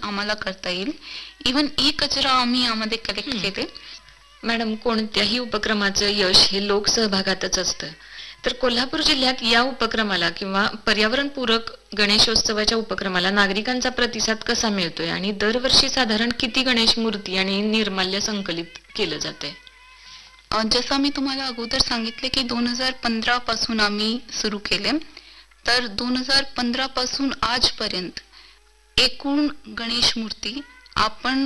आम्हाला करता येईल. इवन ई कचरा आम्ही यामध्ये कलेक्ट केले. मॅडम, कोणत्याही उपक्रमाचं यश हे लोकसहभागातच असतं. तर कोल्हापूर जिल्ह्यात या उपक्रमाला किंवा पर्यावरणपूरक गणेशोत्सवाच्या उपक्रमाला नागरिकांचा प्रतिसाद कसा मिळतोय आणि दरवर्षी साधारण किती गणेश मूर्ती आणि निर्माल्य संकलित केलं जाते? जसं मी तुम्हाला अगोदर सांगितले की 2015 पासून आम्ही सुरू केले, तर 2015 पासून आजपर्यंत एकूण गणेश मूर्ती आपण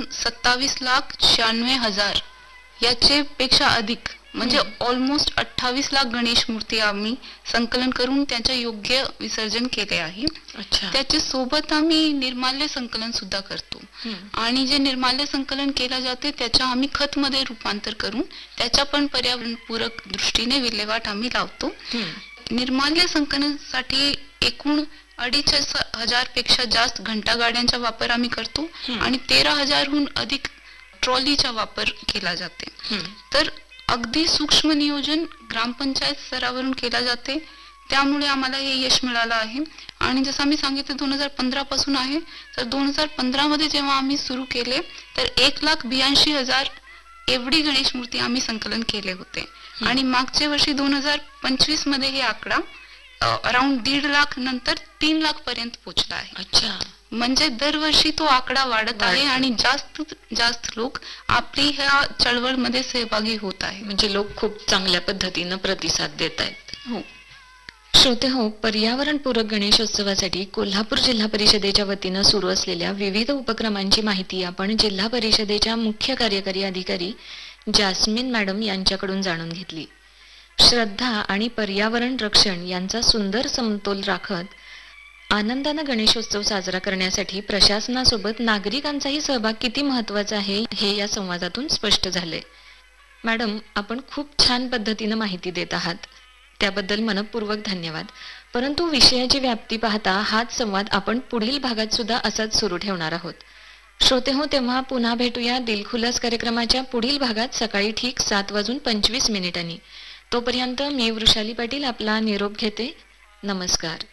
27,96,000 याचे पेक्षा अधिक म्हणजे ऑलमोस्ट 28 लाख गणेश मूर्ती आम्ही संकलन करून त्याच्या योग्य विसर्जन केले आहे. त्याच्या सोबत आम्ही निर्माल्य संकलन सुद्धा करतो आणि जे निर्माल्य संकलन केलं जाते त्याच्या आम्ही खत मध्ये रूपांतर करून त्याच्या पण पर्यावरणपूरक दृष्टीने विल्हेवाट आम्ही लावतो. निर्माल्य संकलनासाठी एकूण 2,500 पेक्षा जास्त घंटागाड्यांचा वापर आम्ही करतो आणि 13,000हून अधिक ट्रॉलीचा वापर केला जाते. तर अगदी सूक्ष्म नियोजन ग्रामपंचायत स्तरावरून केला जाते, त्यामुळे आम्हाला हे यश मिळालं आहे. आणि जसं मी सांगितलं 2015 पासून आहे, तर 2015 मध्ये जेव्हा आम्ही सुरू केले तर 1,82,000 एवढी गणेश मूर्ती आम्ही संकलन केले होते आणि मागच्या वर्षी 2025 मध्ये हे आकडा अराउंड 1.5 लाख नंतर 3 लाख पर्यंत पोहोचला आहे. म्हणजे दरवर्षी तो आकडा वाढत आहे आणि जास्त लोक आपली ह्या चळवळमध्ये सहभागी होत आहे. म्हणजे लोक खूप चांगल्या पद्धतीनं प्रतिसाद देत आहेत. हो. श्रोते हो, पर्यावरणपूरक गणेशोत्सवासाठी कोल्हापूर जिल्हा परिषदेच्या वतीनं सुरू असलेल्या विविध उपक्रमांची माहिती आपण जिल्हा परिषदेच्या मुख्य कार्यकारी अधिकारी जास्मिन मॅडम यांच्याकडून जाणून घेतली. श्रद्धा आणि पर्यावरण रक्षण यांचा सुंदर समतोल राखत आनंदानं गणेशोत्सव साजरा करण्यासाठी प्रशासनासोबत नागरिकांचाही सहभाग किती महत्वाचा आहे हे या संवादातून स्पष्ट झाले. मॅडम, आपण खूप छान पद्धतीनं माहिती देत आहात, त्याबद्दल मनपूर्वक धन्यवाद. परंतु विषयाची व्याप्ती पाहता हाच संवाद आपण पुढील भागात सुद्धा असाच सुरू ठेवणार आहोत. श्रोते हो, तेव्हा पुन्हा भेटूया दिलखुलास कार्यक्रमाच्या पुढील भागात सकाळी ठीक 7:25 तोपर्यंत मी वृषाली पाटील आपला निरोप घेते. नमस्कार.